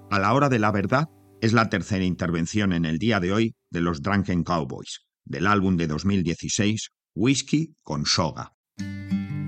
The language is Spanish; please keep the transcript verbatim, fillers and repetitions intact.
A la hora de la verdad es la tercera intervención en el día de hoy de los Drunken Cowboys, del álbum de dos mil dieciséis Whisky con Soga.